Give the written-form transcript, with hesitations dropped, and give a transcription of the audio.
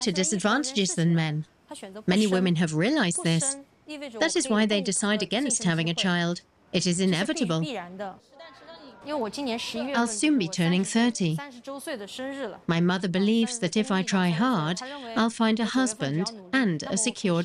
greater disadvantages than men. Many women have realized this. That is why they decide against having a child. It is inevitable. I'll soon be turning 30. My mother believes that if I try hard, I'll find a husband and a secure